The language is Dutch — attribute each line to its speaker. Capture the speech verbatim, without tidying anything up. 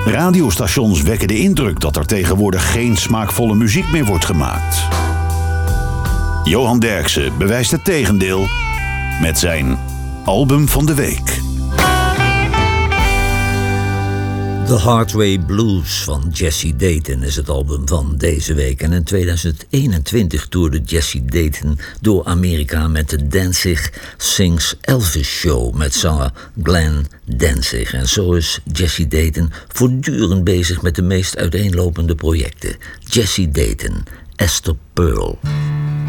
Speaker 1: Radiostations wekken de indruk dat er tegenwoordig geen smaakvolle muziek meer wordt gemaakt. Johan Derksen bewijst het tegendeel met zijn album van de week.
Speaker 2: The Hard Way Blues van Jesse Dayton is het album van deze week. En in tweeduizend eenentwintig toerde Jesse Dayton door Amerika met de Danzig Sings Elvis Show met zanger Glenn Danzig. En zo is Jesse Dayton voortdurend bezig met de meest uiteenlopende projecten. Jesse Dayton, Esther Pearl.